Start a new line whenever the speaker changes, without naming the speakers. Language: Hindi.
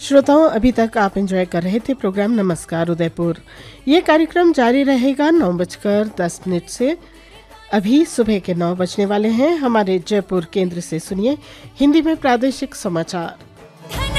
श्रोताओं, अभी तक आप एंजॉय कर रहे थे प्रोग्राम नमस्कार उदयपुर। ये कार्यक्रम जारी रहेगा 9:10 से। अभी सुबह के 9 बजने वाले हैं। हमारे जयपुर केंद्र से सुनिए हिंदी में प्रादेशिक समाचार।